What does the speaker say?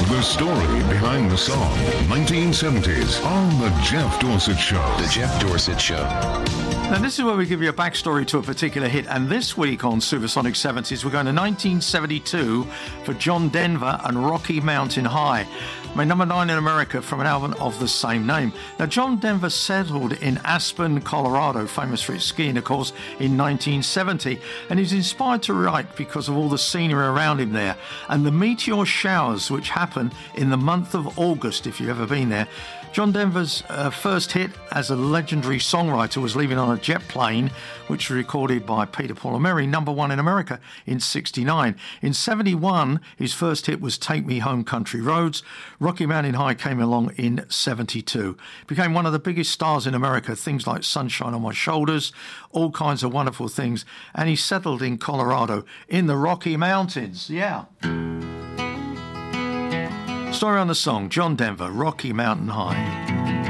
The story behind the song, 1970s, on The Jeff Dorsett Show. The Jeff Dorsett Show. Now, this is where we give you a backstory to a particular hit. And this week on Supersonic 70s, we're going to 1972 for John Denver and Rocky Mountain High. Made number 9 in America from an album of the same name. Now, John Denver settled in Aspen, Colorado, famous for its skiing, of course, in 1970. And he's inspired to write because of all the scenery around him there. And the meteor showers which happen in the month of August, if you've ever been there. John Denver's first hit as a legendary songwriter was Leaving on a Jet Plane, which was recorded by Peter, Paul and Mary, number 1 in America in 69. In 71, his first hit was Take Me Home Country Roads. Rocky Mountain High came along in 72. Became one of the biggest stars in America, things like Sunshine on My Shoulders, all kinds of wonderful things. And he settled in Colorado in the Rocky Mountains. Yeah. Story on the song, John Denver, Rocky Mountain High.